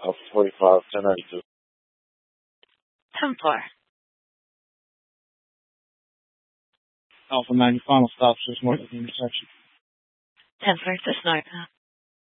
Alpha 45, 1092. 10-4. Alpha 90, final stop, 6 north of the intersection. 10-4, 6 north.